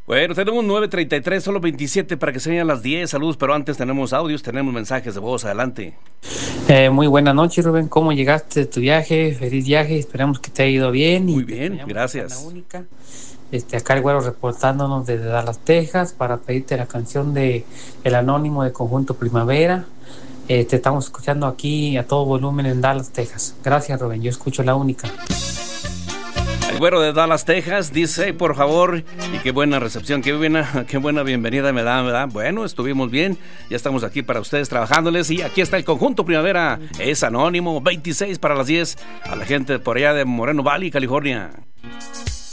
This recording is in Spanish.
Bueno, tenemos 9:33, solo 27 para que sean las 10. Saludos, pero antes tenemos audios, tenemos mensajes de voz. Adelante. Muy buena noche, Rubén. ¿Cómo llegaste de tu viaje? Feliz viaje. Esperamos que te haya ido bien. Muy bien, gracias. Única. Acá el güero reportándonos desde Dallas, Texas, para pedirte la canción de El Anónimo de Conjunto Primavera. Te estamos escuchando aquí a todo volumen en Dallas, Texas. Gracias, Rubén. Yo escucho La Única. El güero de Dallas, Texas, dice, por favor, y qué buena recepción, qué buena bienvenida me da. Bueno, estuvimos bien, ya estamos aquí para ustedes trabajándoles, y aquí está el Conjunto Primavera, es Anónimo, 26 para las 10, a la gente por allá de Moreno Valley, California.